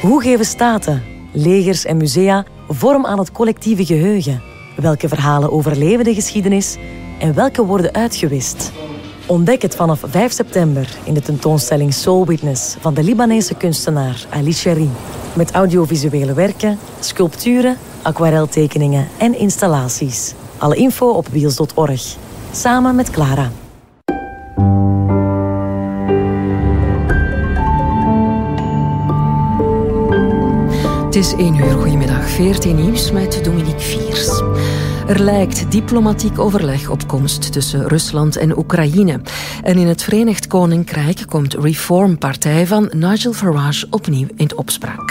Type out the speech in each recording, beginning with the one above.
Hoe geven staten, legers en musea vorm aan het collectieve geheugen? Welke verhalen overleven de geschiedenis en welke worden uitgewist? Ontdek het vanaf 5 september in de tentoonstelling Soul Witness van de Libanese kunstenaar Ali Cherry. Met audiovisuele werken, sculpturen, aquareltekeningen en installaties. Alle info op wiels.org. Samen met Clara. Het is 1 uur. Goedemiddag. VRT Nieuws met Dominique Viers. Er lijkt diplomatiek overleg op komst tussen Rusland en Oekraïne. En in het Verenigd Koninkrijk komt Reform-partij van Nigel Farage opnieuw in opspraak.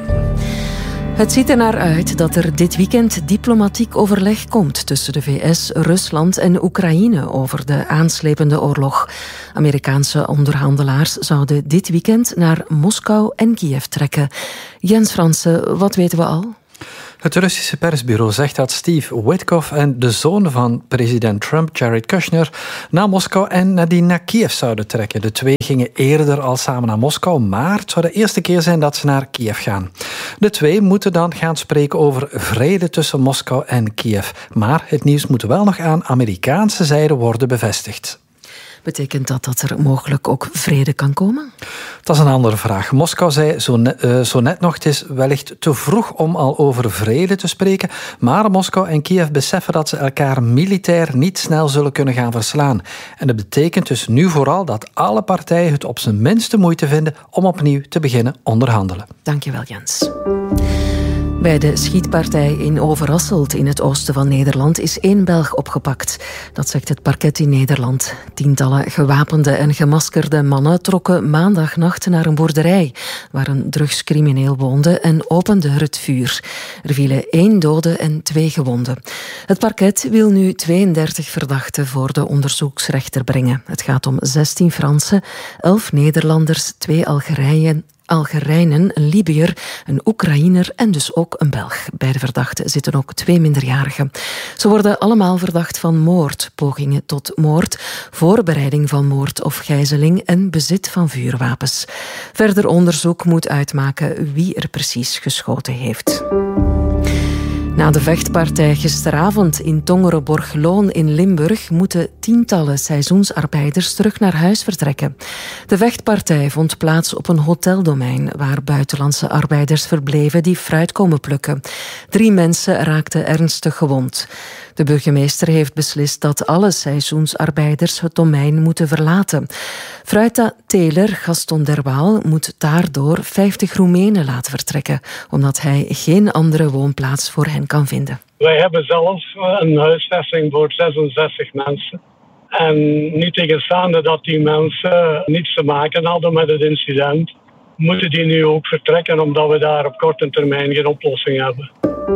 Het ziet er naar uit dat er dit weekend diplomatiek overleg komt tussen de VS, Rusland en Oekraïne over de aanslepende oorlog. Amerikaanse onderhandelaars zouden dit weekend naar Moskou en Kiev trekken. Jens Fransen, wat weten we al? Het Russische persbureau zegt dat Steve Witkoff en de zoon van president Trump, Jared Kushner, naar Moskou en nadien naar Kiev zouden trekken. De twee gingen eerder al samen naar Moskou, maar het zou de eerste keer zijn dat ze naar Kiev gaan. De twee moeten dan gaan spreken over vrede tussen Moskou en Kiev. Maar het nieuws moet wel nog aan Amerikaanse zijde worden bevestigd. Betekent dat er mogelijk ook vrede kan komen? Dat is een andere vraag. Moskou zei zo net nog, het is wellicht te vroeg om al over vrede te spreken, maar Moskou en Kiev beseffen dat ze elkaar militair niet snel zullen kunnen gaan verslaan. En dat betekent dus nu vooral dat alle partijen het op zijn minste moeite vinden om opnieuw te beginnen onderhandelen. Dankjewel, Jens. Bij de schietpartij in Overasselt in het oosten van Nederland is 1 Belg opgepakt. Dat zegt het parket in Nederland. Tientallen gewapende en gemaskerde mannen trokken maandagnacht naar een boerderij waar een drugscrimineel woonde en openden het vuur. Er vielen 1 dode en 2 gewonden. Het parket wil nu 32 verdachten voor de onderzoeksrechter brengen. Het gaat om 16 Fransen, 11 Nederlanders, 2 Algerijnen, een Libiër, een Oekraïner en dus ook een Belg. Bij de verdachten zitten ook 2 minderjarigen. Ze worden allemaal verdacht van moord, pogingen tot moord, voorbereiding van moord of gijzeling en bezit van vuurwapens. Verder onderzoek moet uitmaken wie er precies geschoten heeft. Na de vechtpartij gisteravond in Tongerenborg-Loon in Limburg moeten tientallen seizoensarbeiders terug naar huis vertrekken. De vechtpartij vond plaats op een hoteldomein waar buitenlandse arbeiders verbleven die fruit komen plukken. 3 mensen raakten ernstig gewond. De burgemeester heeft beslist dat alle seizoensarbeiders het domein moeten verlaten. Fruita-teler Gaston Derwaal moet daardoor 50 Roemenen laten vertrekken, omdat hij geen andere woonplaats voor hen kan vinden. Wij hebben zelf een huisvesting voor 66 mensen. En niet tegenstaande dat die mensen niets te maken hadden met het incident, moeten die nu ook vertrekken omdat we daar op korte termijn geen oplossing hebben.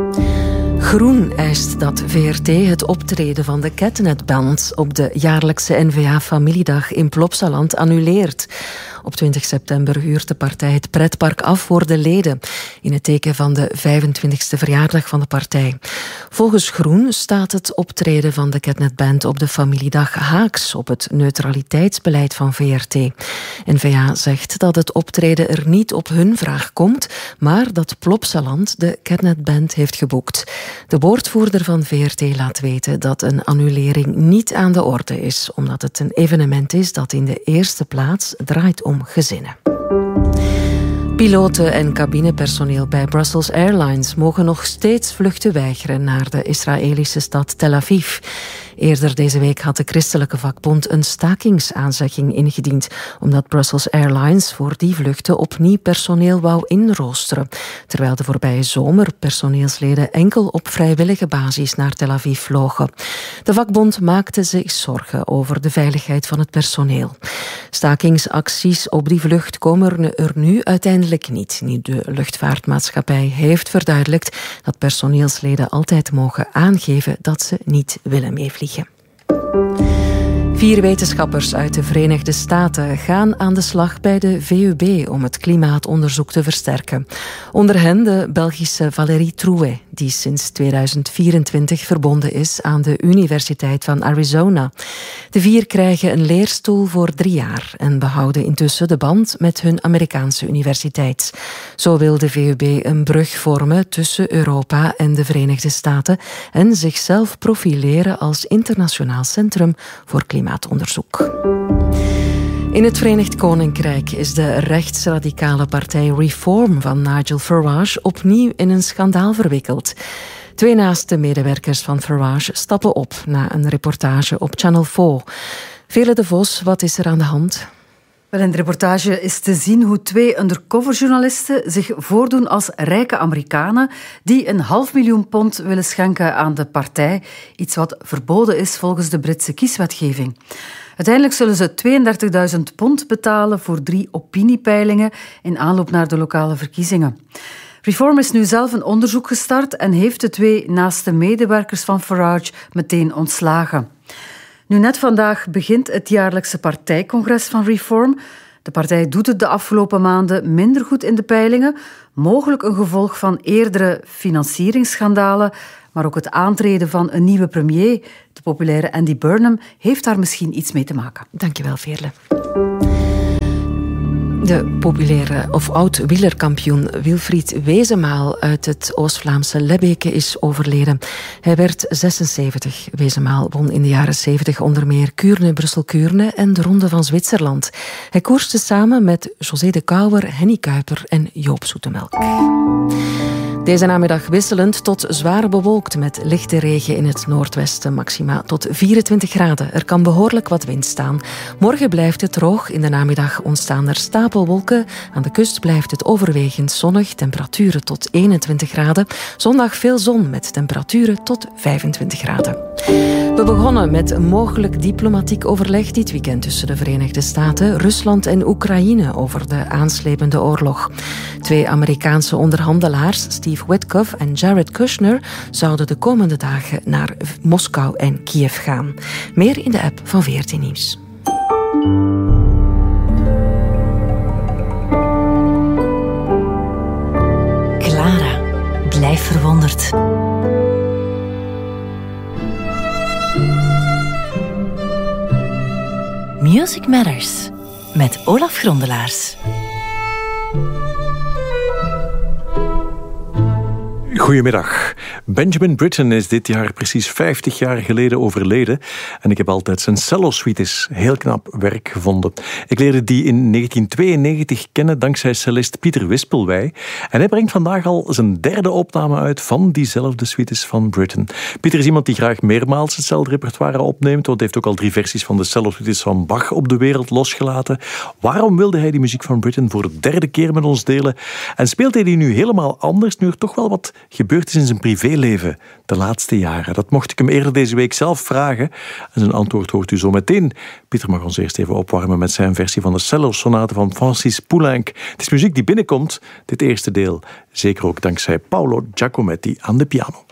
Groen eist dat VRT het optreden van de Ketnet-band op de jaarlijkse N-VA-familiedag in Plopsaland annuleert. Op 20 september huurt de partij het pretpark af voor de leden, in het teken van de 25e verjaardag van de partij. Volgens Groen staat het optreden van de Ketnet-band op de familiedag haaks op het neutraliteitsbeleid van VRT. N-VA zegt dat het optreden er niet op hun vraag komt, maar dat Plopsaland de Ketnet-band heeft geboekt. De woordvoerder van VRT laat weten dat een annulering niet aan de orde is, omdat het een evenement is dat in de eerste plaats draait om gezinnen. Piloten en cabinepersoneel bij Brussels Airlines mogen nog steeds vluchten weigeren naar de Israëlische stad Tel Aviv. Eerder deze week had de christelijke vakbond een stakingsaanzegging ingediend, omdat Brussels Airlines voor die vluchten opnieuw personeel wou inroosteren, terwijl de voorbije zomer personeelsleden enkel op vrijwillige basis naar Tel Aviv vlogen. De vakbond maakte zich zorgen over de veiligheid van het personeel. Stakingsacties op die vlucht komen er nu uiteindelijk niet. De luchtvaartmaatschappij heeft verduidelijkt dat personeelsleden altijd mogen aangeven dat ze niet willen meevliegen. 4 wetenschappers uit de Verenigde Staten gaan aan de slag bij de VUB om het klimaatonderzoek te versterken. Onder hen de Belgische Valérie Trouet, die sinds 2024 verbonden is aan de Universiteit van Arizona. De 4 krijgen een leerstoel voor 3 jaar en behouden intussen de band met hun Amerikaanse universiteit. Zo wil de VUB een brug vormen tussen Europa en de Verenigde Staten en zichzelf profileren als internationaal centrum voor klimaatonderzoek. In het Verenigd Koninkrijk is de rechtsradicale partij Reform van Nigel Farage opnieuw in een schandaal verwikkeld. 2 naaste medewerkers van Farage stappen op na een reportage op Channel 4. Vele de Vos, wat is er aan de hand? Wel, in de reportage is te zien hoe 2 undercoverjournalisten zich voordoen als rijke Amerikanen die £500.000 willen schenken aan de partij. Iets wat verboden is volgens de Britse kieswetgeving. Uiteindelijk zullen ze £32.000 betalen voor 3 opiniepeilingen in aanloop naar de lokale verkiezingen. Reform is nu zelf een onderzoek gestart en heeft de 2 naaste medewerkers van Farage meteen ontslagen. Nu, net vandaag begint het jaarlijkse partijcongres van Reform. De partij doet het de afgelopen maanden minder goed in de peilingen. Mogelijk een gevolg van eerdere financieringsschandalen. Maar ook het aantreden van een nieuwe premier, de populaire Andy Burnham, heeft daar misschien iets mee te maken. Dankjewel, Veerle. De populaire of oud-wielerkampioen Wilfried Wezemaal uit het Oost-Vlaamse Lebbeke is overleden. Hij werd 76. Wezemaal won in de jaren 70 onder meer Kuurne-Brussel-Kuurne en de Ronde van Zwitserland. Hij koerste samen met José de Kouwer, Henny Kuiper en Joop Zoetemelk. Deze namiddag wisselend tot zwaar bewolkt met lichte regen in het noordwesten, maxima tot 24 graden. Er kan behoorlijk wat wind staan. Morgen blijft het droog. In de namiddag ontstaan er stapelwolken. Aan de kust blijft het overwegend zonnig, temperaturen tot 21 graden. Zondag veel zon met temperaturen tot 25 graden. We begonnen met een mogelijk diplomatiek overleg dit weekend tussen de Verenigde Staten, Rusland en Oekraïne over de aanslepende oorlog. 2 Amerikaanse onderhandelaars, Steve Witkoff en Jared Kushner, zouden de komende dagen naar Moskou en Kiev gaan. Meer in de app van VRT Nieuws. Clara, blijf verwonderd. Music Matters met Olaf Grondelaars. Goedemiddag. Benjamin Britten is dit jaar precies 50 jaar geleden overleden en ik heb altijd zijn cello-suites heel knap werk gevonden. Ik leerde die in 1992 kennen dankzij cellist Pieter Wispelwij en hij brengt vandaag al zijn 3e opname uit van diezelfde suites van Britten. Pieter is iemand die graag meermaals hetzelfde repertoire opneemt, want hij heeft ook al 3 versies van de cello-suites van Bach op de wereld losgelaten. Waarom wilde hij die muziek van Britten voor de 3e keer met ons delen? En speelt hij die nu helemaal anders, nu er toch wel wat gebeurd is in zijn privéleven de laatste jaren? Dat mocht ik hem eerder deze week zelf vragen. En zijn antwoord hoort u zo meteen. Pieter mag ons eerst even opwarmen met zijn versie van de cello-sonate van Francis Poulenc. Het is muziek die binnenkomt, dit eerste deel. Zeker ook dankzij Paolo Giacometti aan de piano.